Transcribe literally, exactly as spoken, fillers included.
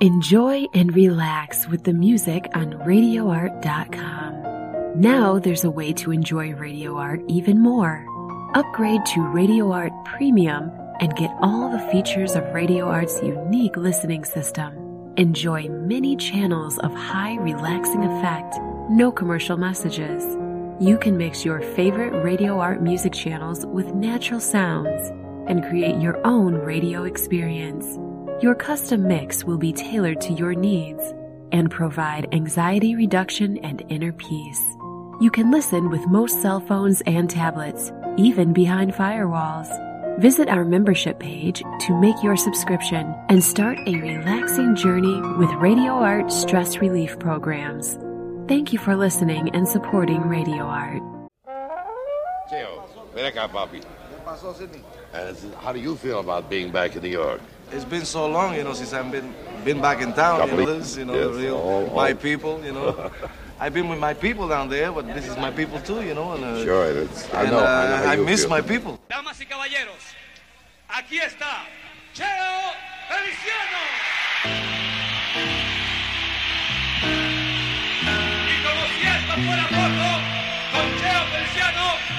Enjoy and relax with the music on radio art dot com. Now there's a way to enjoy Radio Art even more. Upgrade to Radio Art Premium and get all the features of Radio Art's unique listening system. Enjoy many channels of high relaxing effect, no commercial messages. You can mix your favorite Radio Art music channels with natural sounds and create your own radio experience. Your custom mix will be tailored to your needs and provide anxiety reduction and inner peace. You can listen with most cell phones and tablets, even behind firewalls. Visit our membership page to make your subscription and start a relaxing journey with Radio Art stress relief programs. Thank you for listening and supporting Radio Art. Cheo, ven acá, papi. And how do you feel about being back in New York? It's been so long, you know, since I've been been back in town. Couple You know, this, you know, yes, the real all, all. my people. You know, I've been with my people down there, but this is my people too. You know, and uh, Sure, it's, I and, know. uh, I, know how I you miss feel. my people. Damas y caballeros, aquí está Cheo Feliciano. Y como si esto fuera poco, con Cheo Feliciano